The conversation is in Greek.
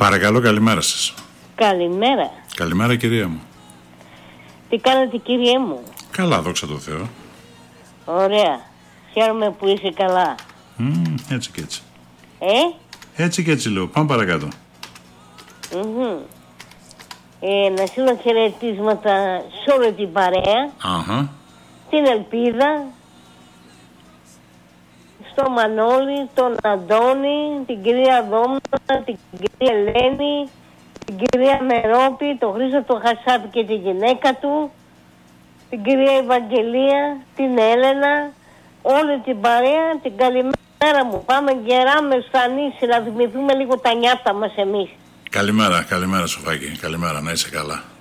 Παρακαλώ, καλημέρα σας. Καλημέρα. Καλημέρα, κυρία μου. Τι κάνετε, κύριέ μου? Καλά, δόξα τω Θεώ. Ωραία. Χαίρομαι που είσαι καλά. Έτσι και έτσι. Έτσι και έτσι λέω. Πάμε παρακάτω. Να στείλω χαιρετίσματα σε όλη την παρέα. Την Ελπίδα, στο Μανώλη, τον Αντώνη, την κυρία Δόμνα, την κυρία Ελένη, την κυρία Μερόπη, τον Χρήστο τον Χασάπη και τη γυναίκα του, την κυρία Ευαγγελία, την Έλενα, όλη την παρέα, την καλημέρα μου. Πάμε γεράμε στα νήσι να θυμηθούμε λίγο τα νιάτα μας εμείς. Καλημέρα Σοφάκη, καλημέρα, να είσαι καλά.